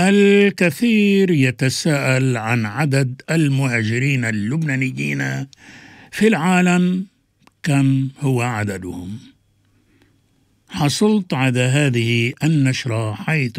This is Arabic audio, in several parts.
الكثير يتساءل عن عدد المهاجرين اللبنانيين في العالم، كم هو عددهم؟ حصلت على هذه النشرة حيث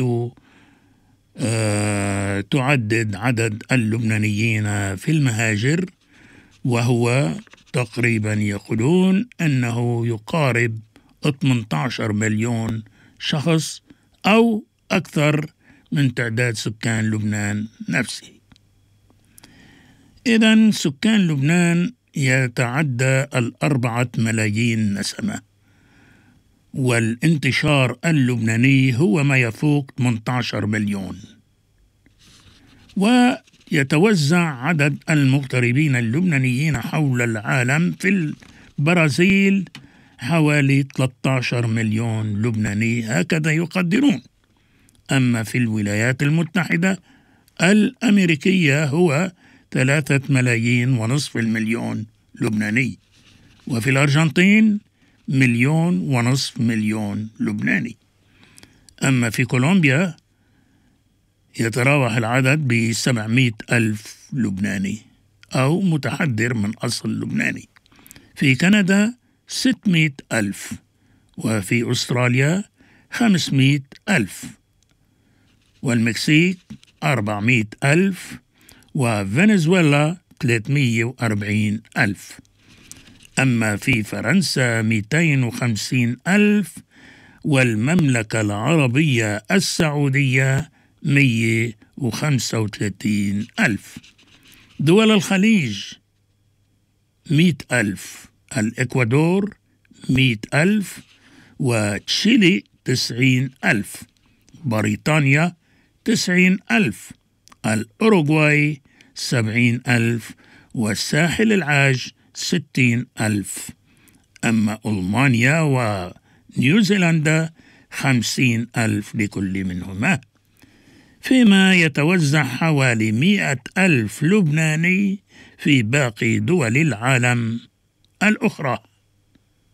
تعدد عدد اللبنانيين في المهاجر، وهو تقريبا يقولون أنه يقارب 18 مليون شخص أو أكثر من تعداد سكان لبنان نفسه. إذن سكان لبنان يتعدى 4 ملايين نسمة، والانتشار اللبناني هو ما يفوق 18 مليون، ويتوزع عدد المغتربين اللبنانيين حول العالم. في البرازيل حوالي 13 مليون لبناني، هكذا يقدرون. أما في الولايات المتحدة الأمريكية هو 3.5 ملايين لبناني، وفي الأرجنتين 1.5 مليون لبناني. أما في كولومبيا يتراوح العدد ب700 ألف لبناني أو متحدر من أصل لبناني. في كندا 600 ألف، وفي أستراليا 500 ألف، والمكسيك 400 ألف، وفنزويلا 340 ألف. أما في فرنسا 250 ألف، والمملكة العربية السعودية 135 ألف. دول الخليج 100 ألف، الإكوادور 100 ألف، وتشيلي 90 ألف، بريطانيا 90 ألف، الأوروغواي 70 ألف، والساحل العاج 60 ألف. أما ألمانيا ونيوزيلندا 50 ألف لكل منهما، فيما يتوزع حوالي 100 ألف لبناني في باقي دول العالم الأخرى.